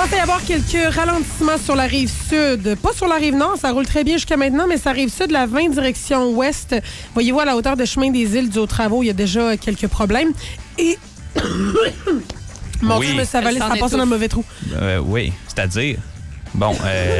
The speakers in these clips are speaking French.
commence à y avoir quelques ralentissements sur la rive sud. Pas sur la rive nord, ça roule très bien jusqu'à maintenant, mais ça rive sud, la 20 direction ouest. Voyez-vous, à la hauteur de chemin des îles du Haut-Travaux, il y a déjà quelques problèmes. Et... Mon Dieu, ça va aller, ça passe dans le mauvais trou. Oui, c'est-à-dire... Bon,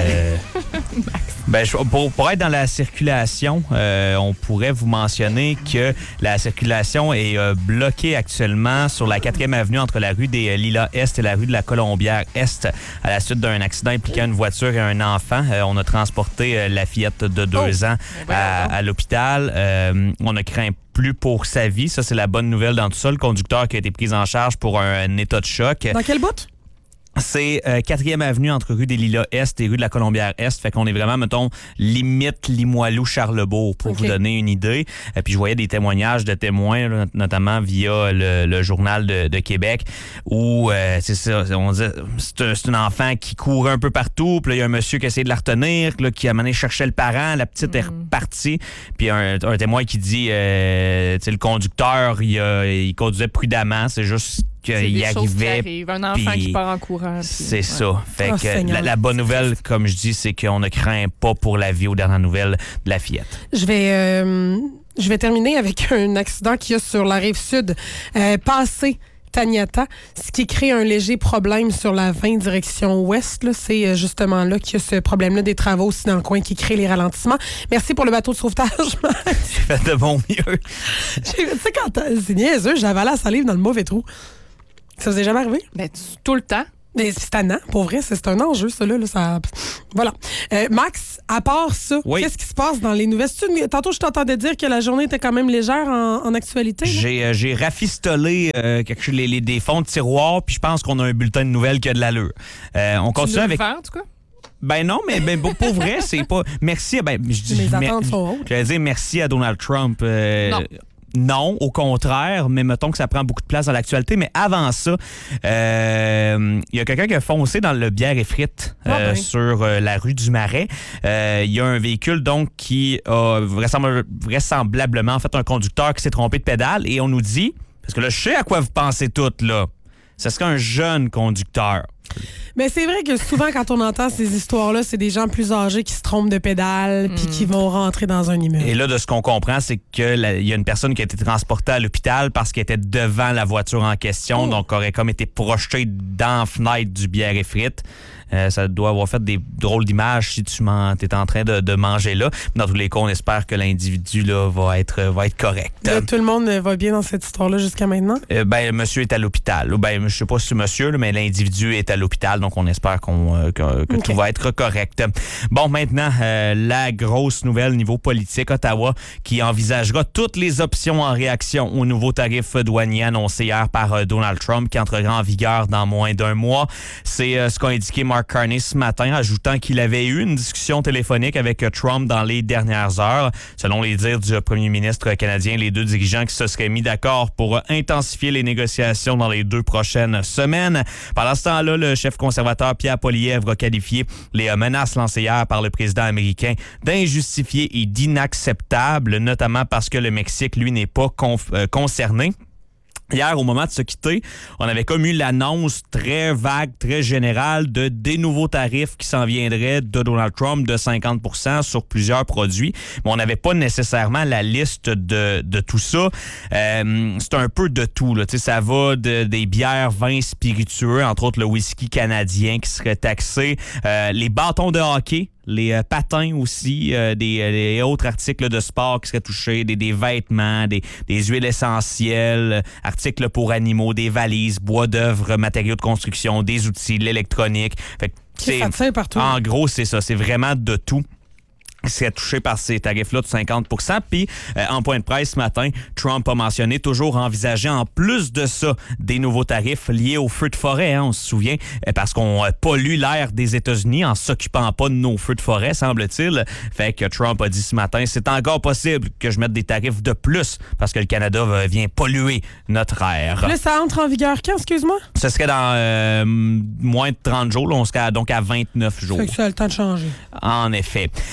pour être dans la circulation, on pourrait vous mentionner que la circulation est bloquée actuellement sur la 4e avenue entre la rue des Lilas-Est et la rue de la Colombière-Est à la suite d'un accident impliquant une voiture et un enfant. On a transporté la fillette de 2 ans à l'hôpital. On ne craint plus pour sa vie. Ça, c'est la bonne nouvelle dans tout ça. Le conducteur qui a été pris en charge pour un état de choc. Dans quel bout? C'est 4e avenue entre rue des Lilas-Est et rue de la Colombière-Est. Fait qu'on est vraiment, mettons, limite Limoilou-Charlebourg, pour vous donner une idée. Puis je voyais des témoignages de témoins, là, notamment via le Journal de Québec, où c'est ça, on disait, c'est un enfant qui courait un peu partout. Puis là, il y a un monsieur qui essayait de la retenir, là, qui a mené chercher le parent. La petite est repartie. Puis un témoin qui dit, le conducteur, il conduisait prudemment. C'est juste qu'il arrivait. Un enfant qui part en courant. C'est ça. Fait que la bonne nouvelle, comme je dis, c'est qu'on ne craint pas pour la vie aux dernières nouvelles de la fillette. Je vais terminer avec un accident qu'il y a sur la rive sud, passé Taniata, ce qui crée un léger problème sur la 20 direction ouest. Là. C'est justement là qu'il y a ce problème-là des travaux aussi dans le coin qui crée les ralentissements. Merci pour le bateau de sauvetage. J'ai fait de mon mieux. Tu sais, quand c'est niaiseux, j'avais la salive dans le mauvais trou. Ça vous est jamais arrivé? Ben, tout le temps. Mais c'est tannant, pour vrai, c'est un enjeu, ça, là. Ça... Voilà. Max, à part ça, qu'est-ce qui se passe dans les nouvelles? Tantôt, je t'entendais dire que la journée était quand même légère en actualité. J'ai rafistolé des fonds de tiroir, puis je pense qu'on a un bulletin de nouvelles qui a de l'allure. On continue avec... en tout cas? Ben non, mais pour vrai, c'est pas... Merci, mes attentes sont hautes. J'allais dire merci à Donald Trump. Non, au contraire, mais mettons que ça prend beaucoup de place dans l'actualité. Mais avant ça, il y a quelqu'un qui a foncé dans le bière et frites sur la rue du Marais. Il y a un véhicule donc qui a vraisemblablement fait un conducteur qui s'est trompé de pédale. Et on nous dit, parce que là, je sais à quoi vous pensez toutes, là, ce serait un jeune conducteur. Mais c'est vrai que souvent, quand on entend ces histoires-là, c'est des gens plus âgés qui se trompent de pédale puis qui vont rentrer dans un immeuble. Et là, de ce qu'on comprend, c'est qu'il y a une personne qui a été transportée à l'hôpital parce qu'elle était devant la voiture en question, donc aurait comme été projetée dans la fenêtre du bière et frites. Ça doit avoir fait des drôles d'images si tu es en train de manger là. Dans tous les cas, on espère que l'individu là va être correct. Là, tout le monde va bien dans cette histoire-là jusqu'à maintenant? Monsieur est à l'hôpital. Je sais pas si c'est monsieur, là, mais l'individu est à l'hôpital, donc on espère que tout va être correct. Bon, maintenant, la grosse nouvelle niveau politique, Ottawa, qui envisagera toutes les options en réaction aux nouveaux tarifs douaniers annoncés hier par Donald Trump, qui entrera en vigueur dans moins d'1 mois. C'est ce qu'a indiqué Mark Carney ce matin, ajoutant qu'il avait eu une discussion téléphonique avec Trump dans les dernières heures. Selon les dires du premier ministre canadien, les deux dirigeants qui se seraient mis d'accord pour intensifier les négociations dans les 2 prochaines semaines. Pendant ce temps-là, le chef conservateur Pierre Poilievre a qualifié les menaces lancées hier par le président américain d'injustifiées et d'inacceptables, notamment parce que le Mexique, lui, n'est pas concerné. Hier, au moment de se quitter, on avait comme eu l'annonce très vague, très générale de des nouveaux tarifs qui s'en viendraient de Donald Trump de 50% sur plusieurs produits. Mais on n'avait pas nécessairement la liste de tout ça. C'est un peu de tout, là. Tu sais, ça va des bières, vins spiritueux, entre autres le whisky canadien qui serait taxé, les bâtons de hockey, les patins aussi, des autres articles de sport qui seraient touchés, des vêtements, des huiles essentielles, articles pour animaux, des valises, bois d'œuvre, matériaux de construction, des outils, l'électronique. Fait que ça tient partout. En gros, c'est ça. C'est vraiment de tout. C'est touché par ces tarifs-là de 50%. Puis, en point de presse ce matin, Trump a mentionné toujours envisager en plus de ça des nouveaux tarifs liés aux feux de forêt. Hein, on se souvient, parce qu'on pollue l'air des États-Unis en s'occupant pas de nos feux de forêt, semble-t-il. Fait que Trump a dit ce matin, c'est encore possible que je mette des tarifs de plus parce que le Canada vient polluer notre air. Là, ça entre en vigueur quand, excuse-moi? Ce serait dans moins de 30 jours. Là, on serait donc à 29 jours. Fait que ça a le temps de changer. En effet. Éric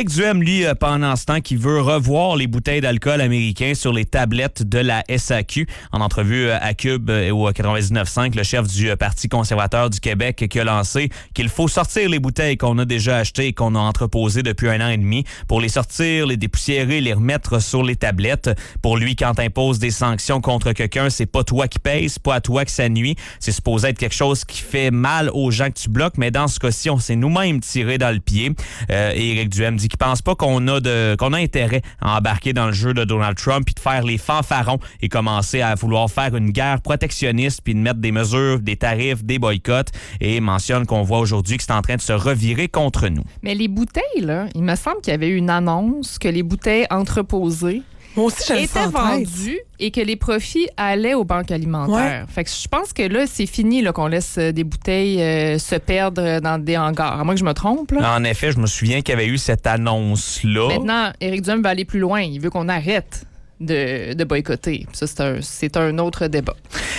Duhem, lui, pendant ce temps, qui veut revoir les bouteilles d'alcool américains sur les tablettes de la SAQ. En entrevue à Cube au 99.5, le chef du Parti conservateur du Québec qui a lancé qu'il faut sortir les bouteilles qu'on a déjà achetées et qu'on a entreposées depuis 1 an et demi pour les sortir, les dépoussiérer, les remettre sur les tablettes. Pour lui, quand t'imposes des sanctions contre quelqu'un, c'est pas toi qui payes, c'est pas à toi que ça nuit. C'est supposé être quelque chose qui fait mal aux gens que tu bloques, mais dans ce cas-ci, on s'est nous-mêmes tiré dans le pied. Et Éric Duhem dit qu'il pense pas qu'on a intérêt à embarquer dans le jeu de Donald Trump puis de faire les fanfarons et commencer à vouloir faire une guerre protectionniste puis de mettre des mesures, des tarifs, des boycotts, et mentionne qu'on voit aujourd'hui que c'est en train de se revirer contre nous. Mais les bouteilles, là, il me semble qu'il y avait eu une annonce que les bouteilles entreposées Moi aussi, étaient vendues et que les profits allaient aux banques alimentaires. Fait que je pense que là, c'est fini là, qu'on laisse des bouteilles se perdre dans des hangars. À moins que je me trompe. Là. En effet, je me souviens qu'il y avait eu cette annonce-là. Maintenant, Éric Duhem va aller plus loin. Il veut qu'on arrête de boycotter. Ça, c'est un autre débat.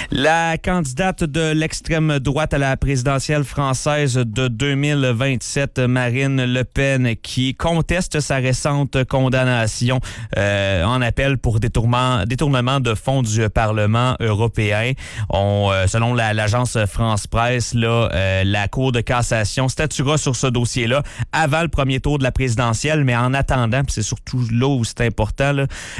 La candidate de l'extrême droite à la présidentielle française de 2027, Marine Le Pen, qui conteste sa récente condamnation en appel pour détournement de fonds du Parlement européen. Selon l'agence France Presse, la Cour de cassation statuera sur ce dossier-là avant le premier tour de la présidentielle, mais en attendant, puis c'est surtout là où c'est important,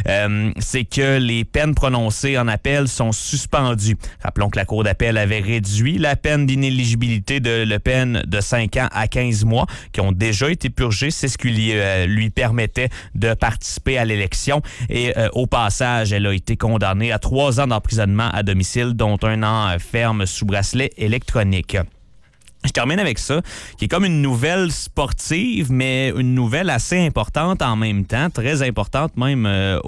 c'est que les peines prononcées en appel sont suspendues. Rappelons que la Cour d'appel avait réduit la peine d'inéligibilité de Le Pen de 5 ans à 15 mois, qui ont déjà été purgés. C'est ce qui lui permettait de participer à l'élection. Et au passage, elle a été condamnée à 3 ans d'emprisonnement à domicile, dont 1 an ferme sous bracelet électronique. Je termine avec ça, qui est comme une nouvelle sportive, mais une nouvelle assez importante en même temps, très importante même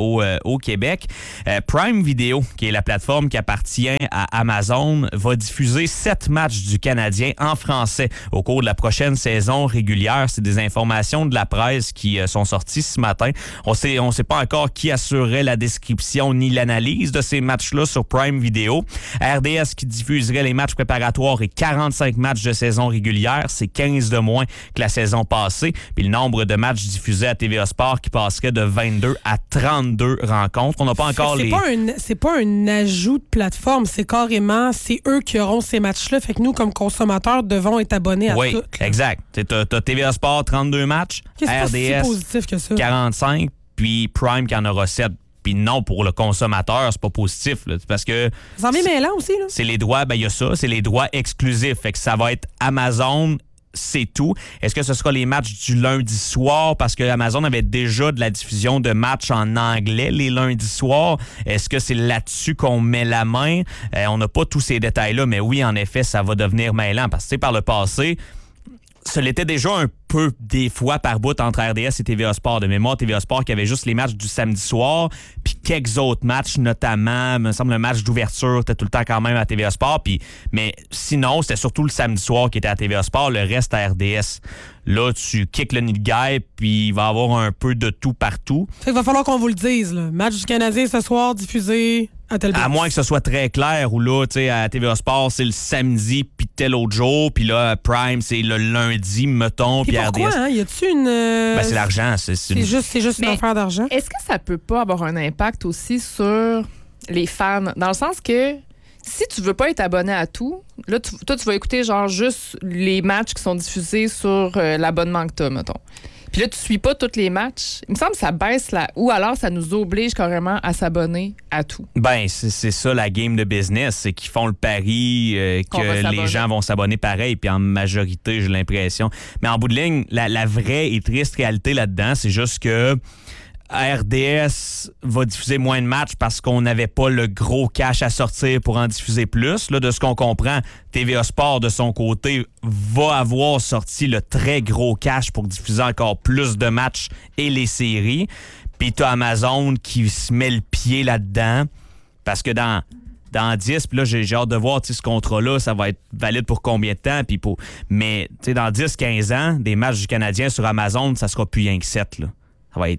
au Québec. Prime Video, qui est la plateforme qui appartient à Amazon, va diffuser 7 matchs du Canadien en français au cours de la prochaine saison régulière. C'est des informations de la presse qui sont sorties ce matin. On sait pas encore qui assurerait la description ni l'analyse de ces matchs-là sur Prime Video. RDS qui diffuserait les matchs préparatoires et 45 matchs de saison régulière, c'est 15 de moins que la saison passée. Puis le nombre de matchs diffusés à TVA Sport qui passerait de 22 à 32 rencontres. On n'a pas encore c'est pas un ajout de plateforme, c'est carrément, c'est eux qui auront ces matchs-là. Fait que nous, comme consommateurs, devons être abonnés à tout. Oui, exact. T'as TVA Sport, 32 matchs, RDS, c'est pas si positif que ça. 45, puis Prime qui en aura 7. Puis non, pour le consommateur, c'est pas positif. Là, parce que ça en vient mêlant aussi. Là. C'est les droits, il y a ça, c'est les droits exclusifs. Fait que ça va être Amazon, c'est tout. Est-ce que ce sera les matchs du lundi soir? Parce que Amazon avait déjà de la diffusion de matchs en anglais les lundis soirs. Est-ce que c'est là-dessus qu'on met la main? On n'a pas tous ces détails-là, mais oui, en effet, ça va devenir mêlant. Parce que par le passé, ce l'était déjà un peu des fois par bout entre RDS et TVA Sport. De mémoire, TVA Sport qui avait juste les matchs du samedi soir, puis quelques autres matchs, notamment, me semble, le match d'ouverture était tout le temps quand même à TVA Sport. Mais sinon, c'était surtout le samedi soir qui était à TVA Sport, le reste à RDS. Là, tu kicks le nid de guerre, puis il va y avoir un peu de tout partout. Il va falloir qu'on vous le dise. Là. Match du Canadien ce soir, diffusé à tel À moins que ce soit très clair, où là, tu sais, à TVA Sport, c'est le samedi, puis tel autre jour, puis là, Prime, c'est le lundi, mettons, puis pourquoi, RDS. Hein? Y a-tu une... c'est l'argent. C'est juste une affaire d'argent. Est-ce que ça peut pas avoir un impact aussi sur les fans? Dans le sens que si tu veux pas être abonné à tout, là, toi, tu vas écouter genre juste les matchs qui sont diffusés sur l'abonnement que t'as, mettons. Puis là, tu suis pas tous les matchs. Il me semble que ça baisse là. Ou alors, ça nous oblige carrément à s'abonner à tout. Ben, c'est ça la game de business. C'est qu'ils font le pari que les gens vont s'abonner pareil. Puis en majorité, j'ai l'impression. Mais en bout de ligne, la vraie et triste réalité là-dedans, c'est juste que RDS va diffuser moins de matchs parce qu'on n'avait pas le gros cash à sortir pour en diffuser plus. Là, de ce qu'on comprend, TVA Sport, de son côté, va avoir sorti le très gros cash pour diffuser encore plus de matchs et les séries. Puis t'as Amazon qui se met le pied là-dedans parce que dans 10, puis là, j'ai hâte de voir ce contrat-là, ça va être valide pour combien de temps. Mais dans 10-15 ans, des matchs du Canadien sur Amazon, ça sera plus rien que 7. Là. Ça va être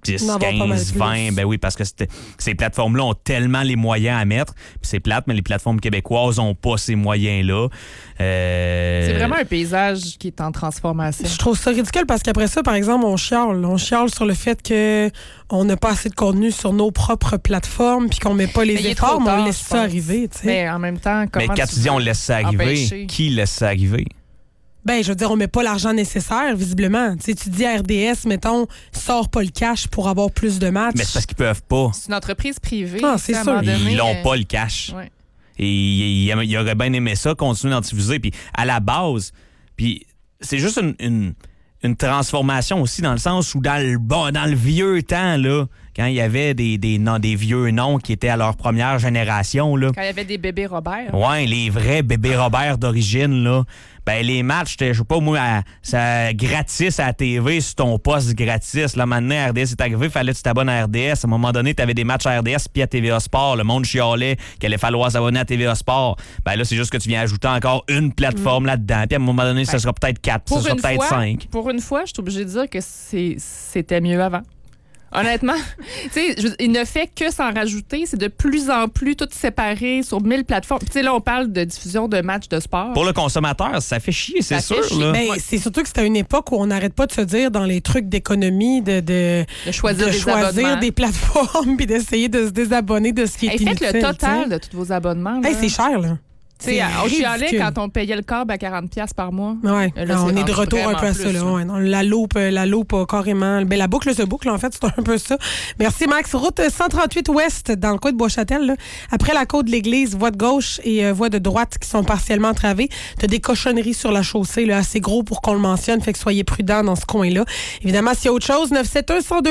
10, N'en avoir pas mal 15, plus. 20. Ben oui, parce que ces plateformes-là ont tellement les moyens à mettre. Puis c'est plate, mais les plateformes québécoises n'ont pas ces moyens-là. C'est vraiment un paysage qui est en transformation. Je trouve ça ridicule parce qu'après ça, par exemple, on chiale. On chiale sur le fait qu'on n'a pas assez de contenu sur nos propres plateformes puis qu'on met pas les Mais il est efforts, trop mais on tard, laisse je ça pense. arriver. Tu sais. Mais en même temps, comment Mais quand tu dis on laisse ça arriver, empêcher? qui laisse ça arriver? Ben, je veux dire, on met pas l'argent nécessaire, visiblement. Tu sais, tu dis à RDS, mettons, sors pas le cash pour avoir plus de matchs. Mais c'est parce qu'ils peuvent pas. C'est une entreprise privée. Ah, c'est à un sûr. moment donné, Ils n'ont pas le cash. Ouais. Et il aurait bien aimé ça, continuer d'en diffuser. Puis à la base, puis c'est juste une transformation aussi dans le sens où dans le vieux temps, là, quand il y avait des vieux noms qui étaient à leur première génération, là. Quand il y avait des bébés Robert. Ouais, les vrais bébés Robert d'origine, là. Ben, les matchs, je sais pas, moi, ça gratis à la TV sur ton poste gratis. Là, maintenant, RDS est arrivé, fallait que tu t'abonnes à RDS. À un moment donné, tu avais des matchs à RDS puis à TVA Sport. Le monde chialait qu'il allait falloir s'abonner à TVA Sport. Ben là, c'est juste que tu viens ajouter encore une plateforme là-dedans. Puis à un moment donné, ça sera peut-être 4, ça sera peut-être 5. Pour une fois, je suis obligée de dire que c'était mieux avant. Honnêtement, tu sais, il ne fait que s'en rajouter. C'est de plus en plus tout séparé sur 1000 plateformes. Tu sais, là, on parle de diffusion de matchs de sport. Pour le consommateur, ça fait chier, c'est Ça fait sûr. chier. Là. Ben, c'est surtout que c'était une époque où on n'arrête pas de se dire dans les trucs d'économie de choisir des abonnements. des plateformes puis d'essayer de se désabonner de ce qui est Hey, faites inutile. le total tu sais. de tous vos abonnements. Hey, là. c'est cher, là. Tu sais, on chialait ridicule. quand on payait le câble à 40$ par mois. Ouais. Là, Non, c'est on est de rendu retour un vraiment peu à ça. plus, Là. là. Ouais, non, la loupe a carrément... Ben, la boucle se boucle, en fait. C'est un peu ça. Merci, Max. Route 138 Ouest, dans le coin de Bois-Châtel. Là. Après la côte de l'église, voie de gauche et voie de droite qui sont partiellement entravées. Tu as des cochonneries sur la chaussée, là, assez gros pour qu'on le mentionne. Fait que soyez prudents dans ce coin-là. Évidemment, s'il y a autre chose, 971-1021.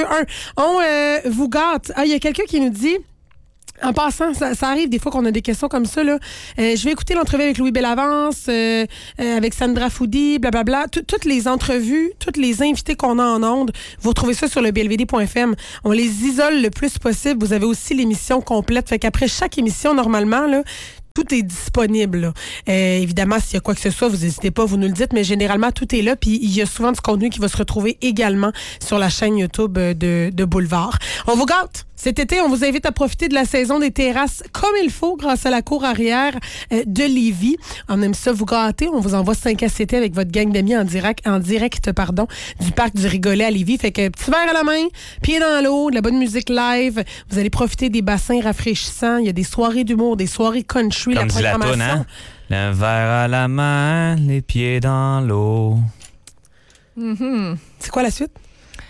On vous gâte. Ah, il y a quelqu'un qui nous dit... En passant, ça arrive des fois qu'on a des questions comme ça. Là. Je vais écouter l'entrevue avec Louis Bellavance, avec Sandra Foudi, blablabla. Toutes les entrevues, tous les invités qu'on a en ondes, vous retrouvez ça sur le blvd.fm. On les isole le plus possible. Vous avez aussi l'émission complète. Fait qu'après chaque émission, normalement, là, tout est disponible. Là. Évidemment, s'il y a quoi que ce soit, vous n'hésitez pas, vous nous le dites, mais généralement, tout est là. Puis il y a souvent du contenu qui va se retrouver également sur la chaîne YouTube de Boulevard. On vous gâte! Cet été, on vous invite à profiter de la saison des terrasses comme il faut grâce à la cour arrière de Lévis. On aime ça vous gâter. On vous envoie 5 à 7 avec votre gang d'amis en direct du parc du Rigolet à Lévis. Fait que petit verre à la main, pied dans l'eau, de la bonne musique live. Vous allez profiter des bassins rafraîchissants. Il y a des soirées d'humour, des soirées country, Comme la dit la programmation. toune, hein? Le verre à la main, les pieds dans l'eau. C'est quoi la suite?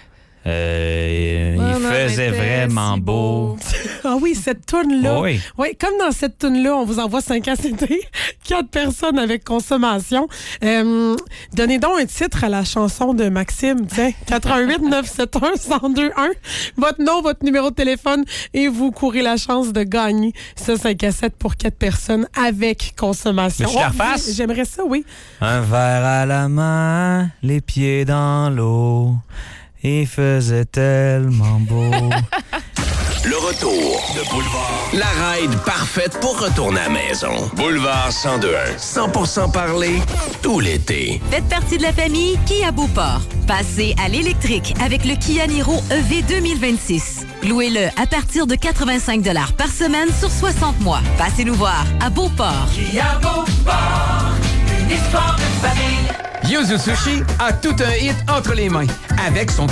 Il faisait vraiment si beau. Ah oui, cette toune-là. Oui. Oui, comme dans cette toune-là, on vous envoie 5 ACT, 4 personnes avec consommation. Donnez donc un titre à la chanson de Maxime, tiens, 88 971 1021. Votre nom, votre numéro de téléphone et vous courez la chance de gagner ce 5 à 7 pour 4 personnes avec consommation. Mais tu la refasse? Oui, j'aimerais ça, oui. Un verre à la main, les pieds dans l'eau. Il faisait tellement beau. Le retour de Boulevard. La ride parfaite pour retourner à la maison. Boulevard 1021. 100% parler tout l'été. Faites partie de la famille Kia Beauport. Passez à l'électrique avec le Kia Niro EV 2026. Louez-le à partir de 85 $ par semaine sur 60 mois. Passez nous voir à Beauport. Kia Beauport, une histoire de famille. Yuzu Sushi a tout un hit entre les mains avec son